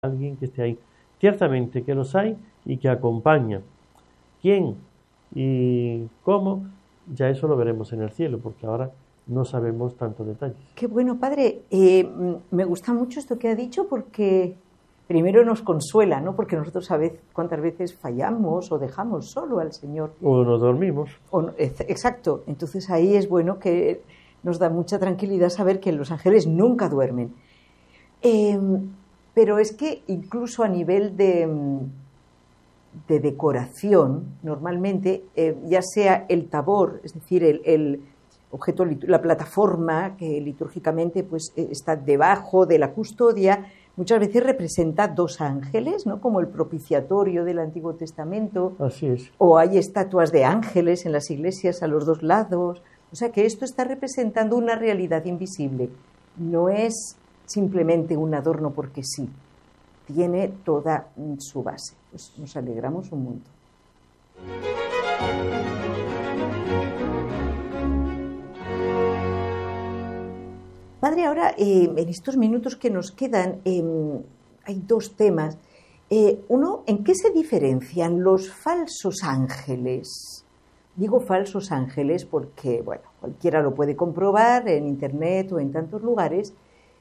alguien que esté ahí. Ciertamente que los hay y que acompañan. ¿Quién y cómo? Ya eso lo veremos en el cielo, porque ahora no sabemos tantos detalles. Qué bueno, padre. Me gusta mucho esto que ha dicho porque primero nos consuela, ¿no? Porque nosotros cuántas veces fallamos o dejamos solo al Señor. O nos dormimos. Exacto. Entonces ahí es bueno que nos da mucha tranquilidad saber que los ángeles nunca duermen. Pero es que incluso a nivel de decoración, normalmente, ya sea el tabor, es decir, el objeto, la plataforma que litúrgicamente pues, está debajo de la custodia, muchas veces representa dos ángeles, ¿no? Como el propiciatorio del Antiguo Testamento. Así es. O hay estatuas de ángeles en las iglesias a los dos lados. O sea que esto está representando una realidad invisible. No es simplemente un adorno porque sí. Tiene toda su base. Pues nos alegramos un montón. Padre, ahora en estos minutos que nos quedan hay dos temas. Uno, ¿en qué se diferencian los falsos ángeles? Digo falsos ángeles porque, bueno, cualquiera lo puede comprobar en internet o en tantos lugares.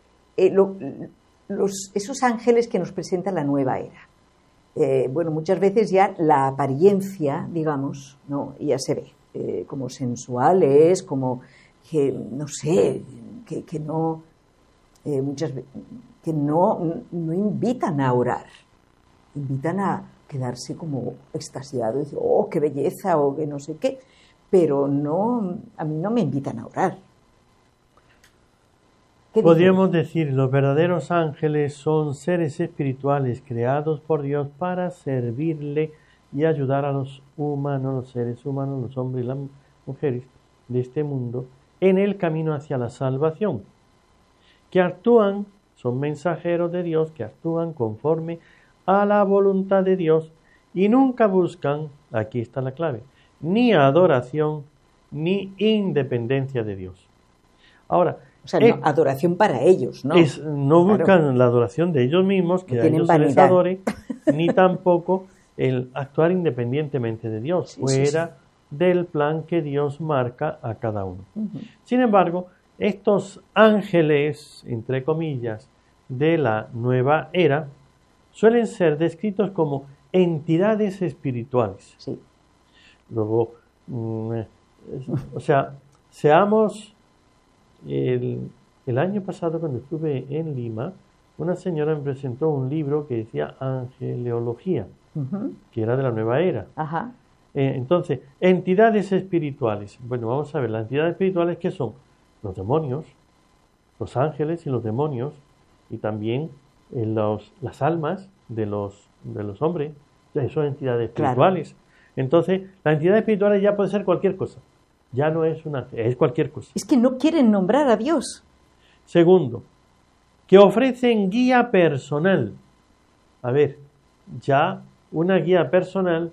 Esos ángeles que nos presenta la nueva era. Bueno, muchas veces ya la apariencia, digamos, ¿no? Ya se ve como sensuales, como que, no sé, que no, muchas veces, que no invitan a orar, invitan a quedarse como extasiado y decir, oh, qué belleza, o que no sé qué, pero no, a mí no me invitan a orar. Podríamos decir, los verdaderos ángeles son seres espirituales creados por Dios para servirle y ayudar a los humanos, los seres humanos, los hombres y las mujeres de este mundo en el camino hacia la salvación, que actúan, son mensajeros de Dios, que actúan conforme a la voluntad de Dios y nunca buscan, aquí está la clave, ni adoración ni independencia de Dios. Ahora, o sea, no, adoración para ellos, ¿no? No buscan la adoración de ellos mismos, que a ellos se les adore, ni tampoco el actuar independientemente de Dios, fuera del plan que Dios marca a cada uno. Sin embargo, estos ángeles, entre comillas, de la nueva era, suelen ser descritos como entidades espirituales. Sí. Luego, o sea, seamos... El año pasado, cuando estuve en Lima, una señora me presentó un libro que decía Angeleología, que era de la nueva era. Ajá. Entonces, entidades espirituales. Bueno, vamos a ver, las entidades espirituales, ¿qué son? Los demonios, los ángeles y los demonios, y también las almas de los hombres, son entidades espirituales. Claro. Entonces, las entidades espirituales ya puede ser cualquier cosa. Ya no es un ángel, es cualquier cosa. Es que no quieren nombrar a Dios. Segundo, que ofrecen guía personal. A ver, ya una guía personal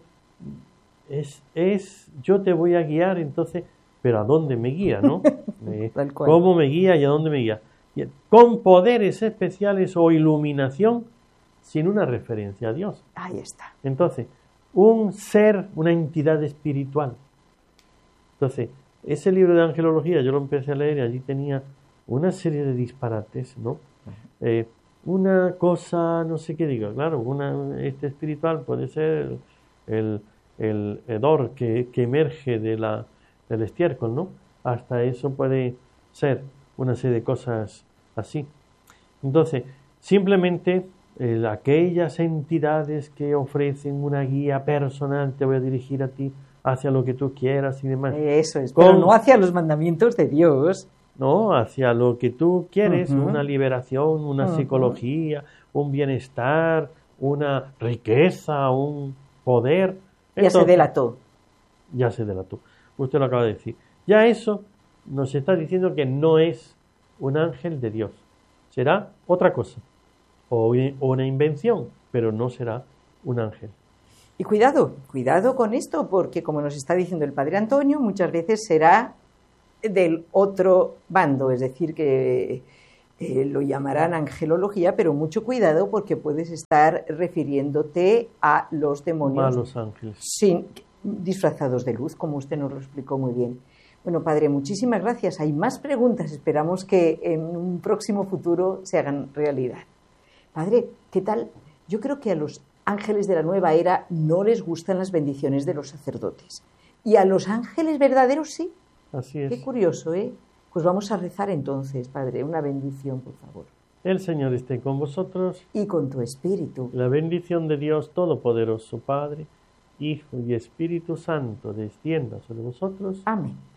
es yo te voy a guiar, entonces, pero ¿a dónde me guía, no? ¿Cómo me guía y a dónde me guía? Con poderes especiales o iluminación sin una referencia a Dios. Ahí está. Entonces, un ser, una entidad espiritual. Entonces, ese libro de angelología yo lo empecé a leer y allí tenía una serie de disparates, ¿no? Una cosa, no sé qué digo, claro, espiritual puede ser el hedor que emerge del estiércol, ¿no? Hasta eso puede ser una serie de cosas así. Entonces, simplemente aquellas entidades que ofrecen una guía personal, te voy a dirigir a ti, hacia lo que tú quieras y demás. Eso es, pero no hacia los mandamientos de Dios. No, hacia lo que tú quieres, una liberación, una psicología, un bienestar, una riqueza, un poder. Ya se delató. Ya se delató. Usted lo acaba de decir. Ya eso nos está diciendo que no es un ángel de Dios. Será otra cosa. O una invención, pero no será un ángel. Y cuidado con esto, porque como nos está diciendo el Padre Antonio, muchas veces será del otro bando, es decir, que Lo llamarán angelología, pero mucho cuidado porque puedes estar refiriéndote a los demonios Malos ángeles. Disfrazados de luz, como usted nos lo explicó muy bien. Bueno, padre, muchísimas gracias. Hay más preguntas. Esperamos que en un próximo futuro se hagan realidad. Padre, ¿qué tal? Yo creo que a los ángeles de la nueva era no les gustan las bendiciones de los sacerdotes. Y a los ángeles verdaderos sí. Así es. Qué curioso, ¿eh? Pues vamos a rezar entonces, padre. Una bendición, por favor. El Señor esté con vosotros. Y con tu espíritu. La bendición de Dios Todopoderoso, Padre, Hijo y Espíritu Santo, descienda sobre vosotros. Amén.